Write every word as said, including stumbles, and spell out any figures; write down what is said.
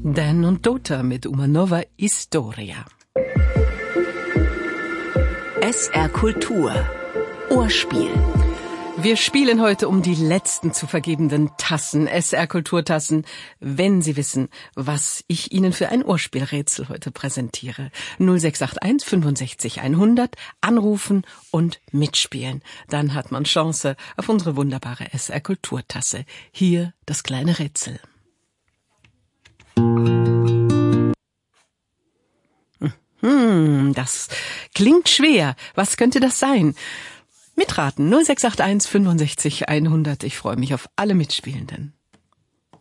Dan und Dota mit Uma Nova Historia. S R Kultur. Ohrspiel. Wir spielen heute um die letzten zu vergebenden Tassen, S R Kulturtassen, wenn Sie wissen, was ich Ihnen für ein Ohrspielrätsel heute präsentiere. null sechs acht eins fünfundsechzig hundert, anrufen und mitspielen. Dann hat man Chance auf unsere wunderbare S R Kulturtasse. Hier das kleine Rätsel. Hm, das klingt schwer. Was könnte das sein? Mitraten null sechs acht eins fünfundsechzig hundert. Ich freue mich auf alle Mitspielenden.